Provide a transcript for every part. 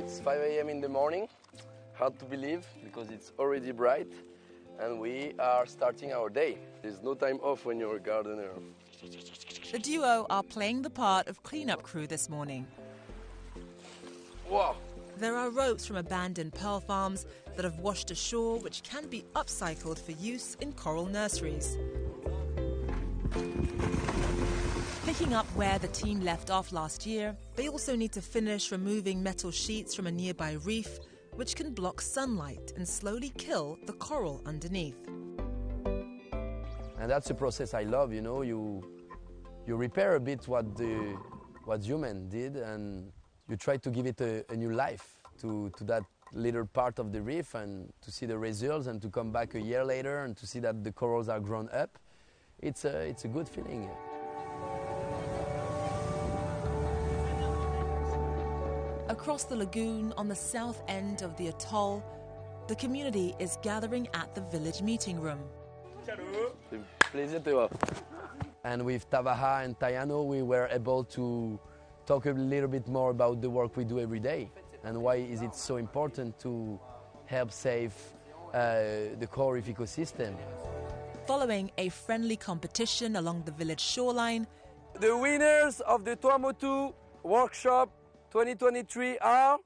It's 5 a.m. in the morning. Hard to believe because it's already bright and we are starting our day. There's no time off when you're a gardener. The duo are playing the part of cleanup crew this morning. Wow! There are ropes from abandoned pearl farms that have washed ashore which can be upcycled for use in coral nurseries. Picking up where the team left off last year, they also need to finish removing metal sheets from a nearby reef which can block sunlight and slowly kill the coral underneath. And that's a process I love, you know. You repair a bit what human did, and you try to give it a new life to that little part of the reef, and to see the results, and to come back a year later and to see that the corals are grown up. It's a good feeling. Across the lagoon, on the south end of the atoll, the community is gathering at the village meeting room. And with Tavaha and Tayano, we were able to talk a little bit more about the work we do every day and why is it so important to help save the coral reef ecosystem. Following a friendly competition along the village shoreline, the winners of the Tuamotu workshop 2023 are...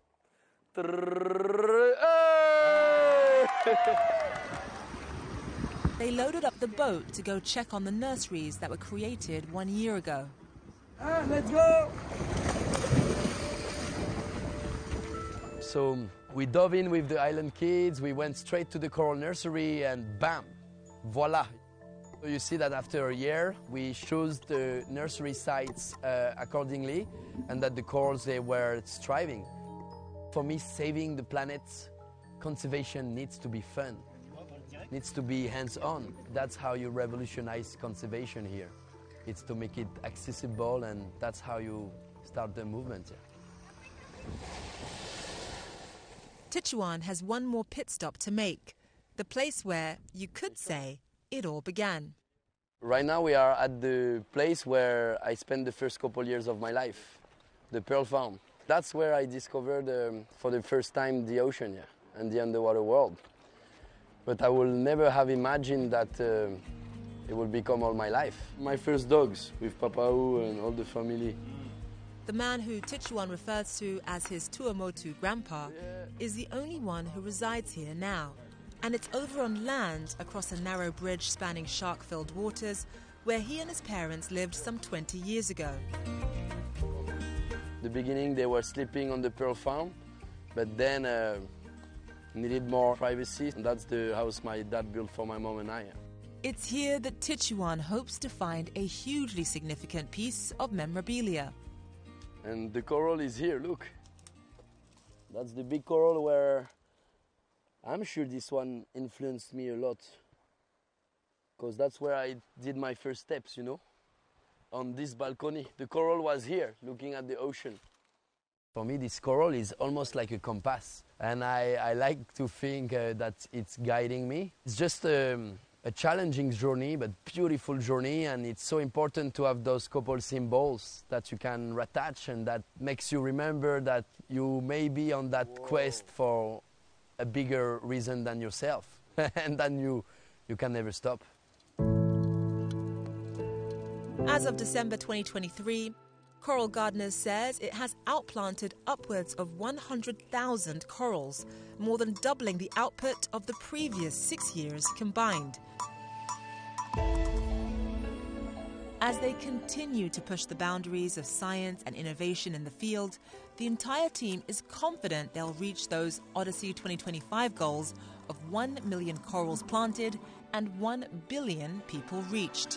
They loaded up the boat to go check on the nurseries that were created 1 year ago. Let's go! So we dove in with the island kids, we went straight to the coral nursery and bam, voila! So you see that after a year, we chose the nursery sites accordingly, and that the corals, they were thriving. For me, saving the planet, conservation needs to be fun, needs to be hands-on. That's how you revolutionize conservation here. It's to make it accessible, and that's how you start the movement here. Tichuan has one more pit stop to make, the place where, you could say, it all began. Right now we are at the place where I spent the first couple years of my life, the Pearl Farm. That's where I discovered for the first time the ocean, and the underwater world. But I will never have imagined that it will become all my life. My first dogs with Papau and all the family. The man who Tichuan refers to as his Tuamotu grandpa is the only one who resides here now. And it's over on land across a narrow bridge spanning shark-filled waters where he and his parents lived some 20 years ago. The beginning they were sleeping on the Pearl Farm, but then needed more privacy, and that's the house my dad built for my mom and I. It's here that Tichuan hopes to find a hugely significant piece of memorabilia. And the coral is here, look. That's the big coral where I'm sure this one influenced me a lot, because that's where I did my first steps, you know, on this balcony. The coral was here, looking at the ocean. For me, this coral is almost like a compass, and I like to think that it's guiding me. It's just a challenging journey, but beautiful journey, and it's so important to have those couple symbols that you can attach and that makes you remember that you may be on that quest for a bigger reason than yourself, and then you can never stop. As of December 2023, Coral Gardeners says it has outplanted upwards of 100,000 corals, more than doubling the output of the previous 6 years combined. As they continue to push the boundaries of science and innovation in the field, the entire team is confident they'll reach those Odyssey 2025 goals of 1 million corals planted and 1 billion people reached.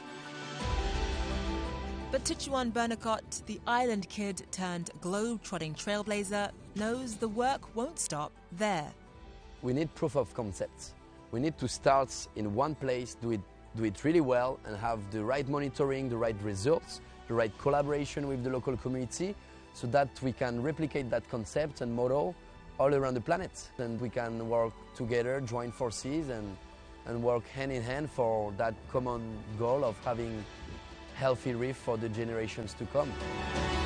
But Tichuan Bernacott, the island kid turned globe-trotting trailblazer, knows the work won't stop there. We need proof of concept. We need to start in one place, do it really well, and have the right monitoring, the right results, the right collaboration with the local community, so that we can replicate that concept and model all around the planet. And we can work together, join forces, and work hand in hand for that common goal of having healthy reef for the generations to come.